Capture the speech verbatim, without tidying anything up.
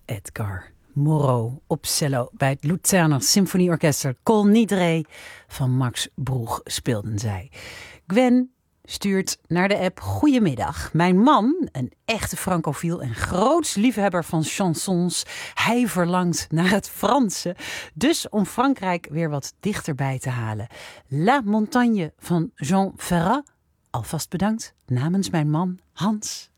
Edgar Moreau op cello bij het Luzerner Symfonieorkester. Kol Nidre van Max Broeg speelden zij. Gwen stuurt naar de app: goedemiddag. Mijn man, een echte francofiel en groots liefhebber van chansons. Hij verlangt naar het Franse. Dus om Frankrijk weer wat dichterbij te halen. La Montagne van Jean Ferrat. Alvast bedankt namens mijn man Hans.